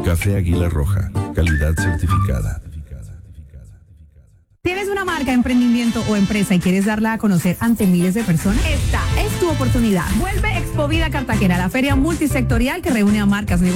Café Águila Roja, calidad certificada. ¿Tienes una marca, emprendimiento o empresa y quieres darla a conocer ante miles de personas? Esta es tu oportunidad. Vuelve Expovida Cartagena, la feria multisectorial que reúne a marcas, negocios